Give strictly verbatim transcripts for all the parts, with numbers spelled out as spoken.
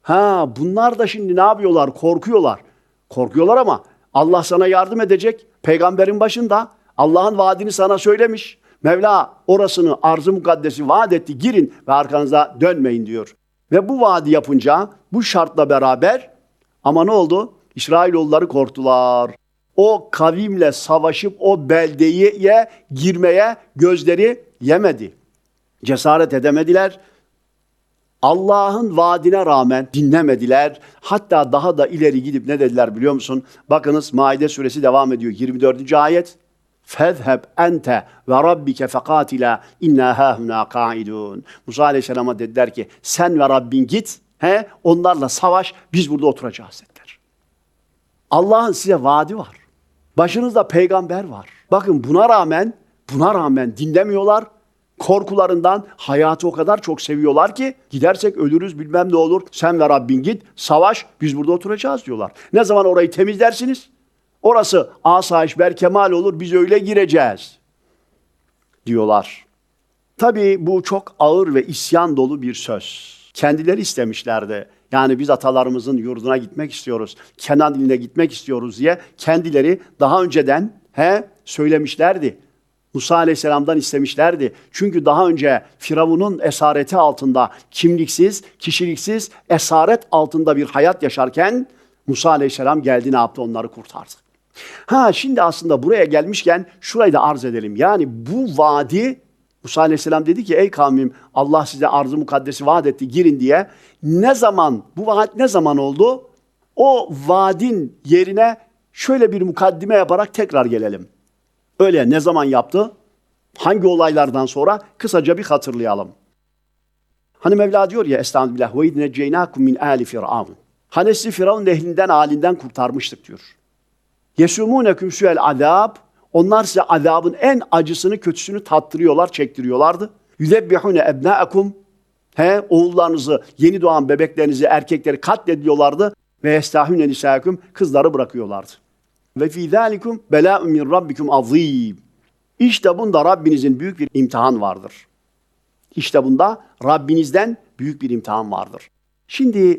Ha, bunlar da şimdi ne yapıyorlar? Korkuyorlar. Korkuyorlar ama Allah sana yardım edecek. Peygamberin başında Allah'ın vaadini sana söylemiş. Mevla orasını, arz-ı mukaddesi vaat etti. Girin ve arkanıza dönmeyin diyor. Ve bu vaadi yapınca bu şartla beraber ama ne oldu? İsrailoğulları korktular. O kavimle savaşıp o beldeye girmeye gözleri yemedi. Cesaret edemediler. Allah'ın vaadine rağmen dinlemediler. Hatta daha da ileri gidip ne dediler biliyor musun? Bakınız Maide suresi devam ediyor. yirmi dördüncü ayet. فَذْهَبْ اَنْتَ وَرَبِّكَ فَقَاتِلَا اِنَّا هَاهُنَا قَاعِدُونَ. Musa Aleyhisselam'a dediler ki sen ve Rabbin git, he, onlarla savaş, biz burada oturacağız dediler. Allah'ın size vaadi var. Başınızda peygamber var. Bakın buna rağmen, buna rağmen dinlemiyorlar. Korkularından hayatı o kadar çok seviyorlar ki gidersek ölürüz bilmem ne olur. Sen ve Rabbin git, savaş, biz burada oturacağız diyorlar. Ne zaman orayı temizlersiniz? Orası asayiş berkemal olur, biz öyle gireceğiz diyorlar. Tabii bu çok ağır ve isyan dolu bir söz. Kendileri istemişlerdi. Yani biz atalarımızın yurduna gitmek istiyoruz, Kenan iline gitmek istiyoruz diye kendileri daha önceden he, söylemişlerdi. Musa Aleyhisselam'dan istemişlerdi. Çünkü daha önce Firavun'un esareti altında kimliksiz, kişiliksiz, esaret altında bir hayat yaşarken Musa Aleyhisselam geldi, ne yaptı? Onları kurtardı. Ha şimdi aslında buraya gelmişken şurayı da arz edelim. Yani bu vaadi Musa Aleyhisselam dedi ki ey kavmim Allah size arz-ı mukaddesi vaat etti girin diye. Ne zaman bu vaat ne zaman oldu? O vaadin yerine şöyle bir mukaddime yaparak tekrar gelelim. Öyle ne zaman yaptı? Hangi olaylardan sonra? Kısaca bir hatırlayalım. Hani Mevla diyor ya Estağfirullah ve idneceynakum min ali firavun. Hani sizi Firavun ehlinden, halinden kurtarmıştık diyor. Yesumunekum su'el azab. Onlar size azabın en acısını, kötüsünü tattırıyorlar, çektiriyorlardı. Yüzebbihune ebnâekum. He, oğullarınızı, yeni doğan bebeklerinizi, erkekleri katlediyorlardı. Ve yestahune nisâekum. Kızları bırakıyorlardı. Ve fî zâlikum belâ'un min rabbikum azîm. İşte bunda Rabbinizin büyük bir imtihan vardır. İşte bunda Rabbinizden büyük bir imtihan vardır. Şimdi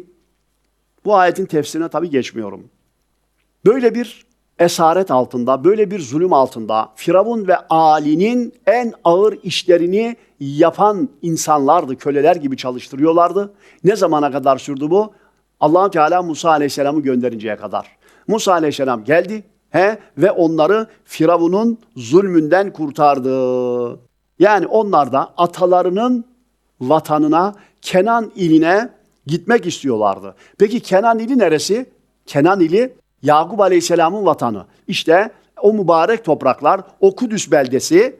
bu ayetin tefsirine tabii geçmiyorum. Böyle bir esaret altında, böyle bir zulüm altında Firavun ve âlinin en ağır işlerini yapan insanlardı. Köleler gibi çalıştırıyorlardı. Ne zamana kadar sürdü bu? Allah Teala Musa Aleyhisselam'ı gönderinceye kadar. Musa Aleyhisselam geldi he, ve onları Firavun'un zulmünden kurtardı. Yani onlar da atalarının vatanına, Kenan iline gitmek istiyorlardı. Peki Kenan ili neresi? Kenan ili Yakup Aleyhisselam'ın vatanı. İşte o mübarek topraklar, o Kudüs beldesi.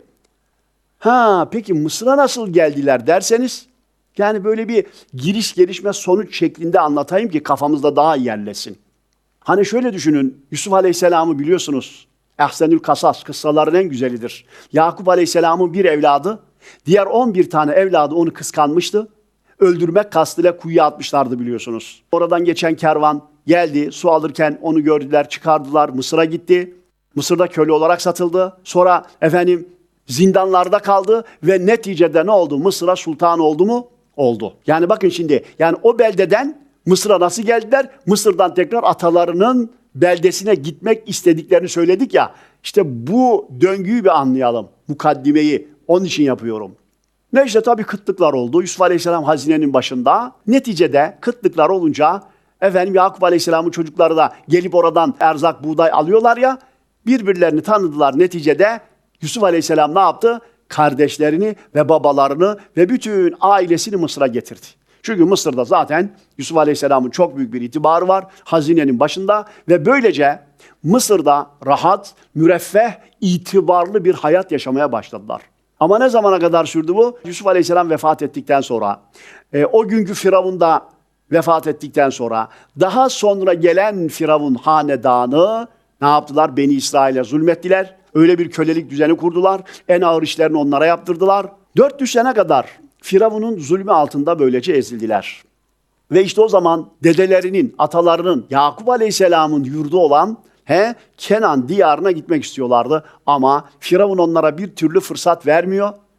Ha, peki Mısır'a nasıl geldiler derseniz, yani böyle bir giriş gelişme sonuç şeklinde anlatayım ki kafamızda daha iyi yerleşsin. Hani şöyle düşünün, Yusuf Aleyhisselam'ı biliyorsunuz. Ehsenül Kasas, kıssaların en güzelidir. Yakup Aleyhisselam'ın bir evladı, diğer on bir tane evladı onu kıskanmıştı. Öldürmek kastıyla kuyuya atmışlardı biliyorsunuz. Oradan geçen kervan geldi, su alırken onu gördüler, çıkardılar, Mısır'a gitti. Mısır'da köle olarak satıldı. Sonra efendim zindanlarda kaldı ve neticede ne oldu? Mısır'a sultan oldu mu? Oldu. Yani bakın şimdi, yani o beldeden Mısır'a nasıl geldiler? Mısır'dan tekrar atalarının beldesine gitmek istediklerini söyledik ya. İşte bu döngüyü bir anlayalım. Mukaddimeyi onun için yapıyorum. Ne işte tabii kıtlıklar oldu. Yusuf Aleyhisselam hazinenin başında. Neticede kıtlıklar olunca efendim Yakup Aleyhisselam'ın çocukları da gelip oradan erzak, buğday alıyorlar ya. Birbirlerini tanıdılar. Neticede Yusuf Aleyhisselam ne yaptı? Kardeşlerini ve babalarını ve bütün ailesini Mısır'a getirdi. Çünkü Mısır'da zaten Yusuf Aleyhisselam'ın çok büyük bir itibarı var. Hazinenin başında ve böylece Mısır'da rahat, müreffeh, itibarlı bir hayat yaşamaya başladılar. Ama ne zamana kadar sürdü bu? Yusuf Aleyhisselam vefat ettikten sonra, e, o günkü Firavun da vefat ettikten sonra, daha sonra gelen Firavun hanedanı ne yaptılar? Beni İsrail'e zulmettiler. Öyle bir kölelik düzeni kurdular. En ağır işlerini onlara yaptırdılar. dört yüz sene kadar Firavun'un zulmü altında böylece ezildiler. Ve işte o zaman dedelerinin, atalarının, Yakup Aleyhisselam'ın yurdu olan he, Kenan diyarına gitmek istiyorlardı. Ama Firavun onlara bir türlü fırsat vermiyor.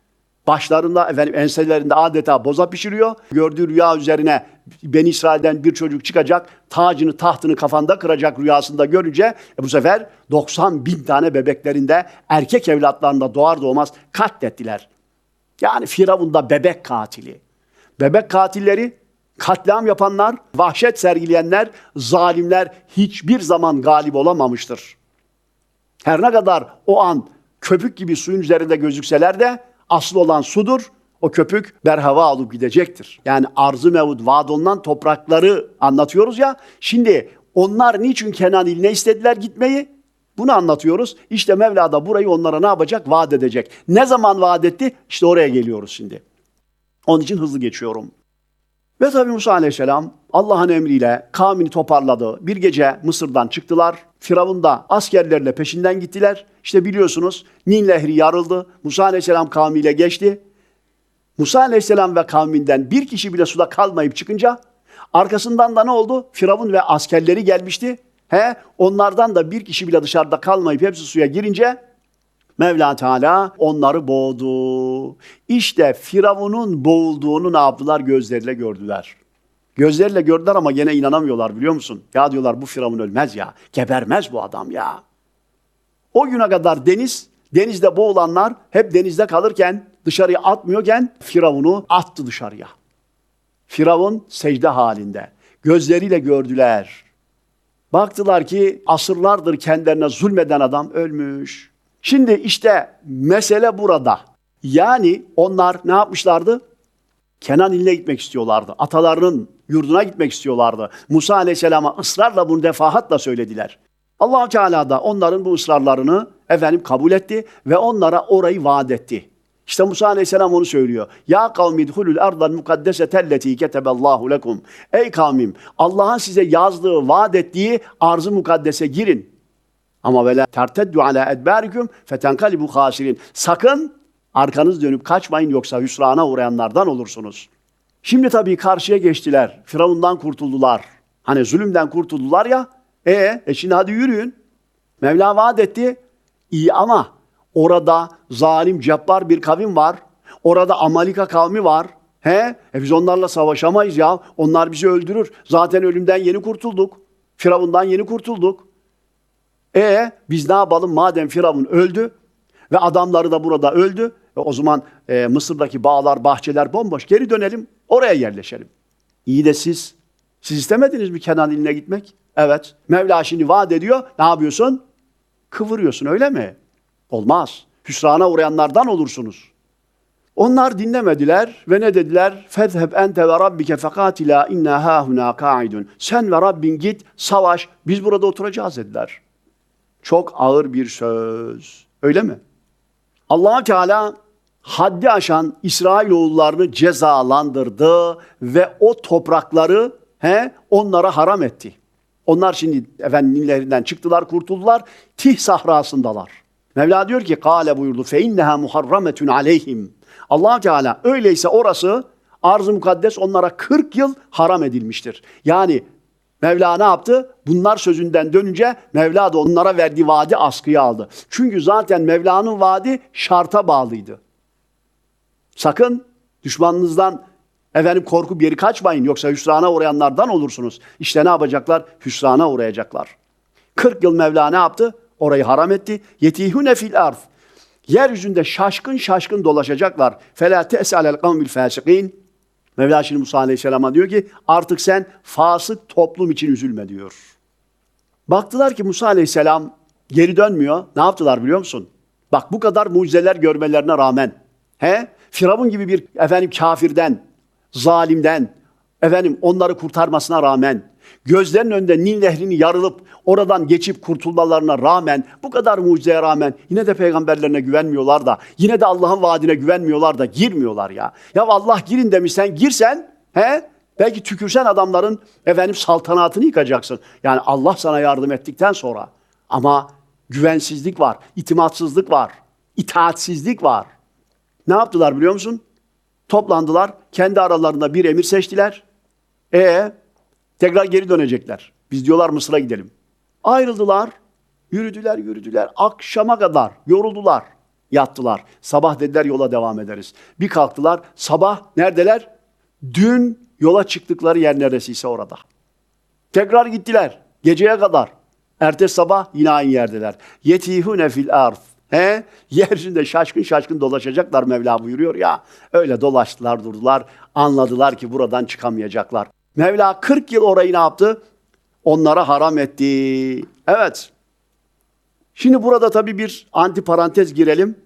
Başlarında, efendim enselerinde adeta boza pişiriyor. Gördüğü rüya üzerine Beni İsrail'den bir çocuk çıkacak, tacını tahtını kafanda kıracak rüyasında görünce e bu sefer doksan bin tane bebeklerinde erkek evlatlarında doğar doğmaz katlettiler. Yani Firavun da bebek katili. Bebek katilleri, katliam yapanlar, vahşet sergileyenler, zalimler hiçbir zaman galip olamamıştır. Her ne kadar o an köpük gibi suyun üzerinde gözükseler de asıl olan sudur. O köpük berhava alıp gidecektir. Yani arz-ı mevud, vaad olunan toprakları anlatıyoruz ya. Şimdi onlar niçin Kenan iline istediler gitmeyi? Bunu anlatıyoruz. İşte Mevla da burayı onlara ne yapacak? Vaat edecek. Ne zaman vaat etti? İşte oraya geliyoruz şimdi. Onun için hızlı geçiyorum. Ve tabi Musa Aleyhisselam Allah'ın emriyle kavmini toparladı. Bir gece Mısır'dan çıktılar. Firavun da askerlerle peşinden gittiler. İşte biliyorsunuz Nil Nehri yarıldı. Musa Aleyhisselam kavmiyle geçti. Musa Aleyhisselam ve kavminden bir kişi bile suda kalmayıp çıkınca arkasından da ne oldu? Firavun ve askerleri gelmişti. He, onlardan da bir kişi bile dışarıda kalmayıp hepsi suya girince Mevla Teala onları boğdu. İşte Firavun'un boğulduğunu ne yaptılar? Gözleriyle gördüler. Gözleriyle gördüler ama gene inanamıyorlar biliyor musun? Ya diyorlar bu Firavun ölmez ya. Gebermez bu adam ya. O güne kadar deniz, denizde boğulanlar hep denizde kalırken, dışarıya atmıyorken Firavun'u attı dışarıya. Firavun secde halinde. Gözleriyle gördüler. Baktılar ki asırlardır kendilerine zulmeden adam ölmüş. Şimdi işte mesele burada. Yani onlar ne yapmışlardı? Kenan iline gitmek istiyorlardı. Atalarının yurduna gitmek istiyorlardı. Musa Aleyhisselam'a ısrarla bunu defahatla söylediler. Allah-u Teala da onların bu ısrarlarını efendim kabul etti ve onlara orayı vaat etti. İşte Musa Aleyhisselam onu söylüyor. Ya kavmi idhulul ardal mukaddesetelleti keteballahu lekum. Ey kavmim, Allah'ın size yazdığı, vaat ettiği arz-ı mukaddese girin. Ama vela terteddu ala edbarikum fetenkalibu khasirin. Sakın arkanız dönüp kaçmayın yoksa hüsrana uğrayanlardan olursunuz. Şimdi tabii karşıya geçtiler. Firavundan kurtuldular. Hani zulümden kurtuldular ya. E, e şimdi hadi yürüyün. Mevla vaat etti. İyi ama orada zalim, cebbar bir kavim var. Orada Amalika kavmi var. He? E biz onlarla savaşamayız ya. Onlar bizi öldürür. Zaten ölümden yeni kurtulduk. Firavundan yeni kurtulduk. E biz ne yapalım madem Firavun öldü ve adamları da burada öldü. E, o zaman e, Mısır'daki bağlar, bahçeler bomboş. Geri dönelim, oraya yerleşelim. İyi de siz, siz istemediniz mi Kenan iline gitmek? Evet. Mevla şimdi vaat ediyor. Ne yapıyorsun? Kıvırıyorsun öyle mi? Olmaz. Hüsrana uğrayanlardan olursunuz. Onlar dinlemediler ve ne dediler? Fezheb ente ve rabbike fekatila inna hahuna kaidun. Sen ve Rabbin git, savaş, biz burada oturacağız dediler. Çok ağır bir söz. Öyle mi? Allah-u Teala haddi aşan İsrailoğullarını cezalandırdı ve o toprakları he, onlara haram etti. Onlar şimdi efendim Nillerinden çıktılar, kurtuldular. Tih sahrasındalar. Mevla diyor ki, kâle buyurdu, fe inneha muharrametun aleyhim. Allah-u Teala öyleyse orası arz-ı mukaddes onlara kırk yıl haram edilmiştir. Yani Mevla ne yaptı? Bunlar sözünden dönünce Mevla da onlara verdiği vaadi askıya aldı. Çünkü zaten Mevla'nın vaadi şarta bağlıydı. Sakın düşmanınızdan efendim korkup geri kaçmayın yoksa hüsrana uğrayanlardan olursunuz. İşte ne yapacaklar? Hüsrana uğrayacaklar. kırk yıl Mevla ne yaptı? Orayı haram etti. Yetihune fil arz. Yeryüzünde şaşkın şaşkın dolaşacaklar. Fela te'salel kavmil fasikin. Mevla şimdi Musa Aleyhisselam'a diyor ki artık sen fasık toplum için üzülme diyor. Baktılar ki Musa Aleyhisselam geri dönmüyor. Ne yaptılar biliyor musun? Bak bu kadar mucizeler görmelerine rağmen he? Firavun gibi bir efendim kafirden, zalimden efendim onları kurtarmasına rağmen gözlerinin önünde Nil Nehri'ni yarılıp oradan geçip kurtulmalarına rağmen bu kadar mucizeye rağmen yine de peygamberlerine güvenmiyorlar da yine de Allah'ın vaadine güvenmiyorlar da girmiyorlar ya. Ya Allah girin demiş sen girsen he? Belki tükürsen adamların efendim saltanatını yıkacaksın. Yani Allah sana yardım ettikten sonra ama güvensizlik var, itimatsızlık var, itaatsizlik var. Ne yaptılar biliyor musun? Toplandılar, kendi aralarında bir emir seçtiler. E tekrar geri dönecekler. Biz diyorlar Mısır'a gidelim. Ayrıldılar, yürüdüler, yürüdüler. Akşama kadar yoruldular. yattılar. Sabah dediler yola devam ederiz. Bir kalktılar. Sabah neredeler? Dün yola çıktıkları yer neresiyse orada. Tekrar gittiler. Geceye kadar. Ertesi sabah yine aynı yerdeler. Yetihune fil arz. He? Yeryüzünde şaşkın şaşkın dolaşacaklar Mevla buyuruyor ya. Öyle dolaştılar durdular. Anladılar ki buradan çıkamayacaklar. Mevla kırk yıl orayı ne yaptı? Onlara haram etti. Evet. Şimdi burada tabii bir antiparantez girelim.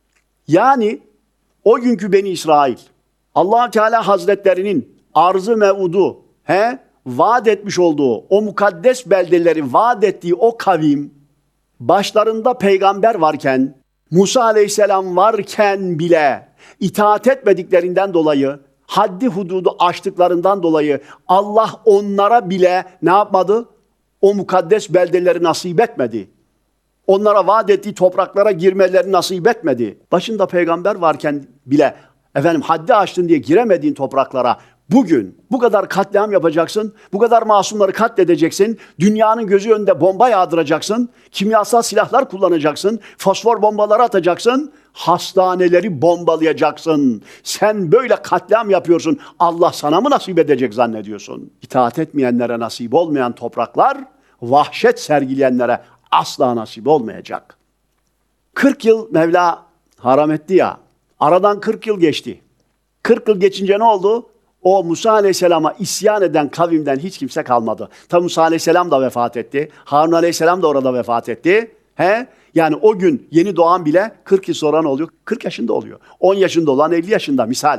Yani o günkü Beni İsrail, Allah Teala Hazretlerinin arz-ı mev'udu, he, vaat etmiş olduğu, o mukaddes beldeleri vaat ettiği o kavim, başlarında peygamber varken, Musa Aleyhisselam varken bile itaat etmediklerinden dolayı, haddi hududu aştıklarından dolayı Allah onlara bile ne yapmadı? O mukaddes beldeleri nasip etmedi. Onlara vaat ettiği topraklara girmeleri nasip etmedi. Başında peygamber varken bile efendim haddi aştın diye giremediğin topraklara bugün bu kadar katliam yapacaksın, bu kadar masumları katledeceksin, dünyanın gözü önünde bomba yağdıracaksın, kimyasal silahlar kullanacaksın, fosfor bombaları atacaksın, hastaneleri bombalayacaksın. Sen böyle katliam yapıyorsun, Allah sana mı nasip edecek zannediyorsun? İtaat etmeyenlere nasip olmayan topraklar, vahşet sergileyenlere asla nasip olmayacak. kırk yıl Mevla haram etti ya, aradan kırk yıl geçti. kırk yıl geçince ne oldu? O Musa Aleyhisselam'a isyan eden kavimden hiç kimse kalmadı. Tabi Musa Aleyhisselam da vefat etti. Harun Aleyhisselam da orada vefat etti. He? Yani o gün yeni doğan bile kırk yıl sonra ne oluyor? kırk yaşında oluyor. on yaşında olan elli yaşında misal.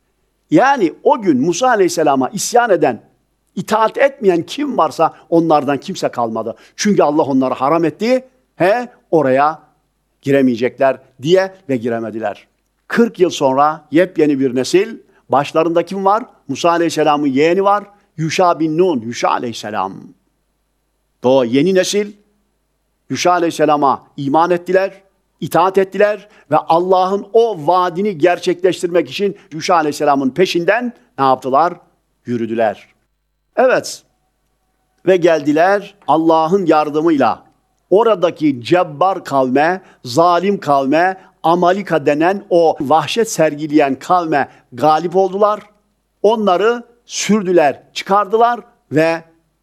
Yani o gün Musa Aleyhisselam'a isyan eden, itaat etmeyen kim varsa onlardan kimse kalmadı. Çünkü Allah onları haram etti. He? Oraya giremeyecekler diye ve giremediler. kırk yıl sonra yepyeni bir nesil. Başlarında kim var? Musa Aleyhisselam'ın yeğeni var. Yuşa bin Nun, Yuşa Aleyhisselam. O yeni nesil Yuşa Aleyhisselam'a iman ettiler, itaat ettiler ve Allah'ın o vaadini gerçekleştirmek için Yuşa Aleyhisselam'ın peşinden ne yaptılar? Yürüdüler. Evet. Ve geldiler Allah'ın yardımıyla oradaki cebbar kavme, zalim kavme, Amalika denen o vahşet sergileyen kavme galip oldular. Onları sürdüler, çıkardılar ve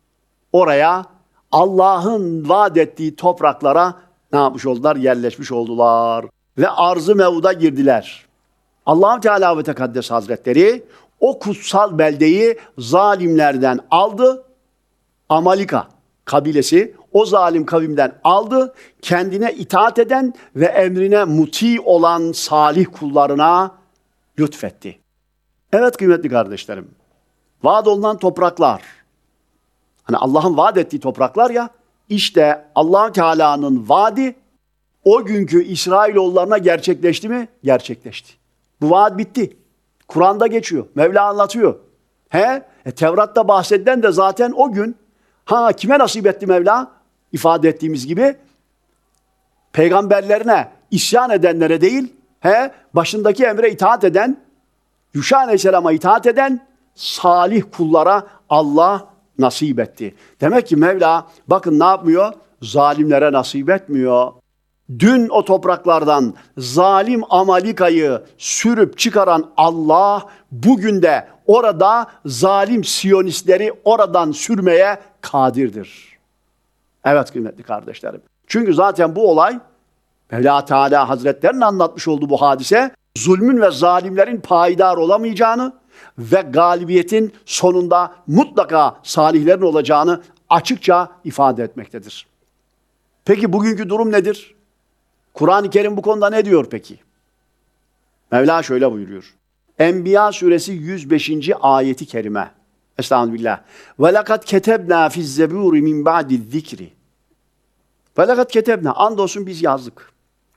oraya Allah'ın vaat ettiği topraklara ne yapmış oldular? Yerleşmiş oldular. Ve arz-ı mev'uda girdiler. Allah Teala ve Tekaddes Hazretleri o kutsal beldeyi zalimlerden aldı. Amalika kabilesi o zalim kavimden aldı, kendine itaat eden ve emrine muti olan salih kullarına lütfetti. Evet kıymetli kardeşlerim, vaat olunan topraklar, hani Allah'ın vaat ettiği topraklar ya, işte Allah Teala'nın vaadi o günkü İsrailoğullarına gerçekleşti mi? Gerçekleşti. Bu vaat bitti. Kur'an'da geçiyor, Mevla anlatıyor. He? E, Tevrat'ta bahsedilen de zaten o gün. Ha kime nasip etti Mevla? İfade ettiğimiz gibi peygamberlerine isyan edenlere değil, he, başındaki emre itaat eden, Yuşa Aleyhisselam'a itaat eden salih kullara Allah nasip etti. Demek ki Mevla bakın ne yapmıyor? Zalimlere nasip etmiyor. Dün o topraklardan zalim Amalika'yı sürüp çıkaran Allah bugün de orada zalim Siyonistleri oradan sürmeye kadirdir. Evet kıymetli kardeşlerim. Çünkü zaten bu olay Mevla Teala Hazretlerinin anlatmış olduğu bu hadise zulmün ve zalimlerin payidar olamayacağını ve galibiyetin sonunda mutlaka salihlerin olacağını açıkça ifade etmektedir. Peki bugünkü durum nedir? Kur'an-ı Kerim bu konuda ne diyor peki? Mevla şöyle buyuruyor. Enbiya suresi yüz beşinci ayeti kerime. Estağfirullah. Ve lekad ketebna fiz zeburi min ba'di zikri. Ve lekad ketebna. Andolsun biz yazdık.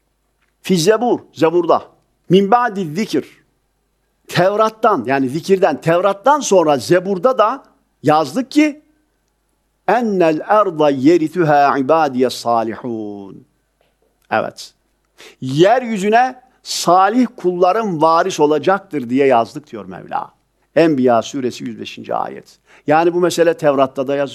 Fiz zebur. Zeburda. Min ba'di zikir. Tevrat'tan yani zikirden, Tevrat'tan sonra Zebur'da da yazdık ki ennel erda yerituha ibadiye salihun. Evet. Yeryüzüne salih kulların varis olacaktır diye yazdık diyor Mevla. Enbiya suresi yüz beşinci ayet. Yani bu mesele Tevrat'ta da yazıyor.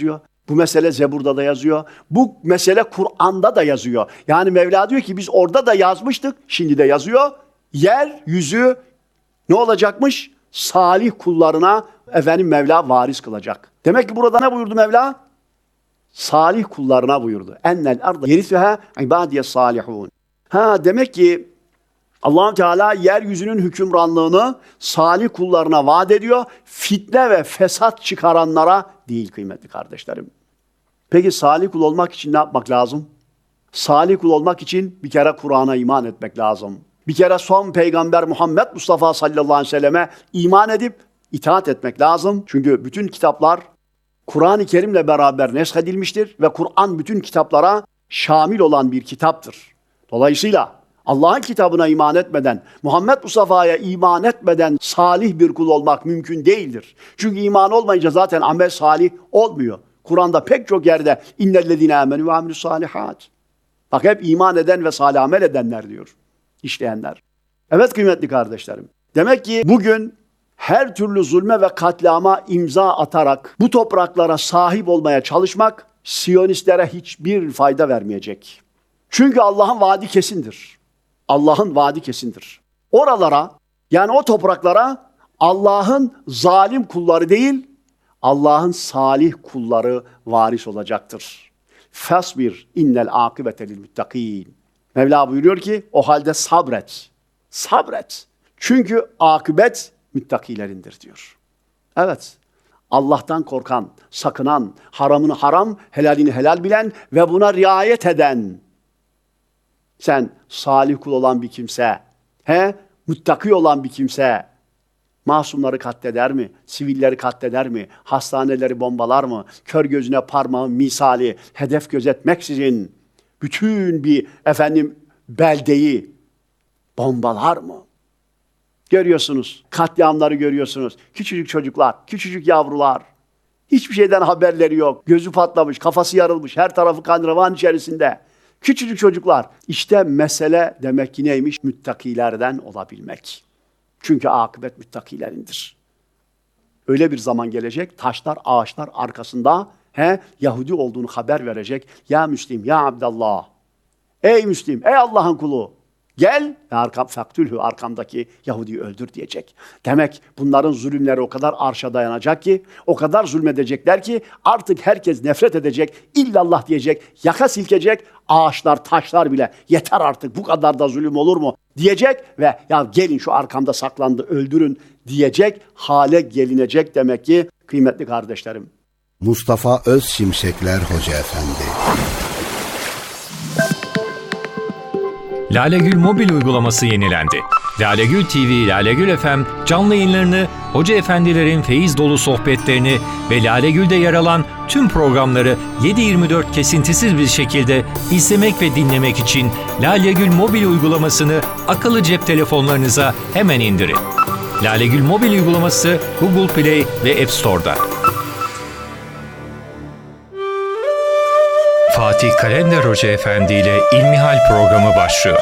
Bu mesele Zebur'da da yazıyor. Bu mesele Kur'an'da da yazıyor. Yani Mevla diyor ki biz orada da yazmıştık, şimdi de yazıyor. Yeryüzü ne olacakmış? Salih kullarına efendim Mevla varis kılacak. Demek ki burada ne buyurdu Mevla? Salih kullarına buyurdu. Ennel arda yerithuha ibadiye salihun. Ha demek ki Allah Teala yeryüzünün hükümranlığını salih kullarına vaat ediyor. Fitne ve fesat çıkaranlara değil kıymetli kardeşlerim. Peki salih kul olmak için ne yapmak lazım? Salih kul olmak için bir kere Kur'an'a iman etmek lazım. Bir kere son peygamber Muhammed Mustafa sallallahu aleyhi ve selleme iman edip itaat etmek lazım. Çünkü bütün kitaplar Kur'an-ı Kerim'le beraber neshedilmiştir ve Kur'an bütün kitaplara şamil olan bir kitaptır. Dolayısıyla Allah'ın kitabına iman etmeden, Muhammed Mustafa'ya iman etmeden salih bir kul olmak mümkün değildir. Çünkü iman olmayınca zaten amel salih olmuyor. Kur'an'da pek çok yerde innellezine amenu ve amilus salihat. Bak hep iman eden ve salih amel edenler diyor. İşleyenler. Evet kıymetli kardeşlerim. Demek ki bugün her türlü zulme ve katliama imza atarak bu topraklara sahip olmaya çalışmak Siyonistlere hiçbir fayda vermeyecek. Çünkü Allah'ın vaadi kesindir. Allah'ın vaadi kesindir. Oralara yani o topraklara Allah'ın zalim kulları değil, Allah'ın salih kulları varis olacaktır. Fasbir innel akibete lil muttakin. Mevla buyuruyor ki o halde sabret. Sabret. Çünkü akıbet müttakilerindir diyor. Evet. Allah'tan korkan, sakınan, haramını haram, helalini helal bilen ve buna riayet eden. Sen salih kul olan bir kimse, he, muttaki olan bir kimse, masumları katleder mi? Sivilleri katleder mi? Hastaneleri bombalar mı? Kör gözüne parmağın misali, hedef gözetmeksizin bütün bir efendim beldeyi bombalar mı? Görüyorsunuz, katliamları görüyorsunuz. Küçücük çocuklar, küçücük yavrular. Hiçbir şeyden haberleri yok. Gözü patlamış, kafası yarılmış, her tarafı kan revan içerisinde. Küçücük çocuklar. İşte mesele demek ki neymiş? Müttakilerden olabilmek. Çünkü akıbet müttakilerindir. Öyle bir zaman gelecek, taşlar, ağaçlar arkasında he, Yahudi olduğunu haber verecek. Ya Müslim, ya Abdallah. Ey Müslim, ey Allah'ın kulu. Gel, arkam faktülhü arkamdaki Yahudi'yi öldür diyecek. Demek bunların zulümleri o kadar arşa dayanacak ki, o kadar zulmedecekler ki artık herkes nefret edecek, illallah diyecek, yaka silkecek, ağaçlar, taşlar bile yeter artık bu kadar da zulüm olur mu diyecek ve ya gelin şu arkamda saklandı öldürün diyecek hale gelinecek demek ki kıymetli kardeşlerim. Mustafa Özşimşekler Hoca Efendi. Lalegül mobil uygulaması yenilendi. Lalegül T V, Lalegül F M canlı yayınlarını, hoca efendilerin feyiz dolu sohbetlerini ve Lalegül'de yer alan tüm programları yedi yirmi dört kesintisiz bir şekilde izlemek ve dinlemek için Lalegül mobil uygulamasını akıllı cep telefonlarınıza hemen indirin. Lalegül mobil uygulaması Google Play ve App Store'da. Fatih Kalender Hoca Efendi ile İlmihal programı başlıyor.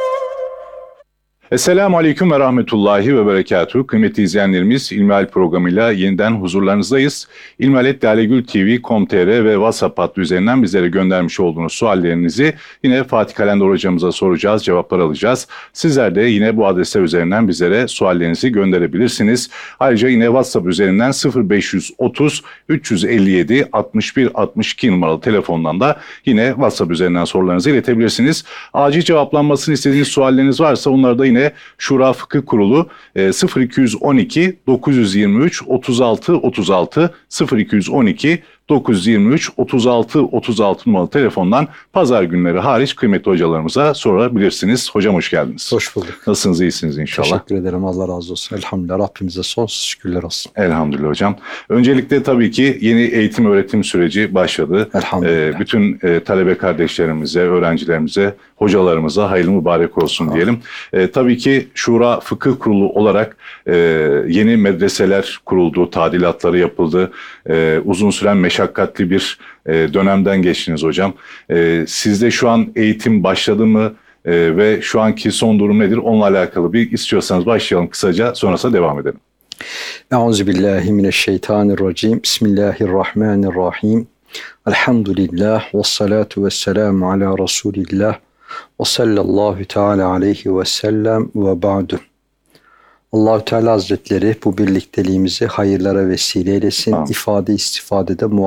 Esselamu Aleyküm ve Rahmetullahi ve Berekatuhu. Kıymetli izleyenlerimiz İlmihal programıyla yeniden huzurlarınızdayız. ilmihal et lalegül tv nokta com nokta tr ve WhatsApp hattı üzerinden bizlere göndermiş olduğunuz suallerinizi yine Fatih Kalender hocamıza soracağız, cevaplar alacağız. Sizler de yine bu adresler üzerinden bizlere suallerinizi gönderebilirsiniz. Ayrıca yine WhatsApp üzerinden sıfır beş yüz otuz üç yüz elli yedi altmış bir altmış iki numaralı telefondan da yine WhatsApp üzerinden sorularınızı iletebilirsiniz. Acil cevaplanmasını istediğiniz sualleriniz varsa onları da yine Şura Fıkıh Kurulu sıfır iki yüz on iki dokuz yüz yirmi üç otuz altı otuz altı sıfır iki yüz on iki dokuz yüz yirmi üç otuz altı otuz altı numaralı telefondan pazar günleri hariç kıymetli hocalarımıza sorabilirsiniz. Hocam hoş geldiniz. Hoş bulduk. Nasılsınız, iyisiniz inşallah? Teşekkür ederim. Allah razı olsun. Elhamdülillah. Rabbimize sonsuz şükürler olsun. Elhamdülillah hocam. Öncelikle tabii ki yeni eğitim öğretim süreci başladı. Elhamdülillah. Ee, bütün e, talebe kardeşlerimize, öğrencilerimize, hocalarımıza hayırlı mübarek olsun Allah. diyelim. E, tabii ki Şura Fıkıh Kurulu olarak e, yeni medreseler kuruldu, tadilatları yapıldı. E, uzun süren meşakkatli bir e, dönemden geçtiniz hocam. E, sizde şu an eğitim başladı mı e, ve şu anki son durum nedir? Onunla alakalı bir istiyorsanız başlayalım kısaca, sonrasında devam edelim. Euzubillahimineşşeytanirracim. Bismillahirrahmanirrahim. Elhamdülillah ve salatu ve selamu ala Resulillah ve sallallahu teala aleyhi ve sellem ve ba'du. Allah-u Teala Hazretleri bu birlikteliğimizi hayırlara vesile eylesin. Amin. İfade istifadede muvaffak